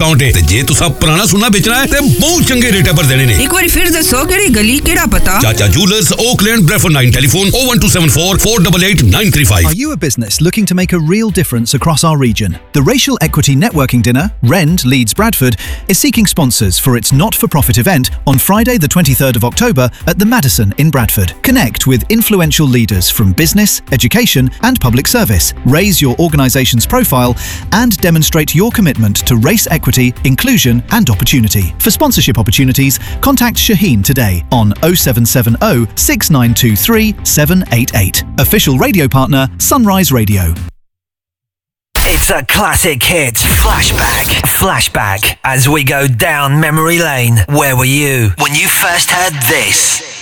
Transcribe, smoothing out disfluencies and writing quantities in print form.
Discount है। ते जे तुसा पुराना सोना बेचना है ते बहुत चंगे रेट पर देने ने। एक बार फिर दसो केड़ी गली केड़ा पता? चाचा jewellers, Oakland, ब्रेफर्ड 9, telephone 01274 488 935। Are you a business looking to make a real difference across our region? The Racial Equity Networking Dinner, REND Leeds Bradford, is seeking sponsors for its not-for-profit event on Friday the 23rd of October at the Madison in Bradford. Connect with influential leaders from business, education and public service. Raise your organisation's profile and demonstrate your commitment to race equity, inclusion and opportunity. For sponsorship opportunities, contact Shaheen today on 0770 6923 788. Official radio partner, Sunrise Radio. It's a classic hit. Flashback. As we go down memory lane. Where were you when you first heard this?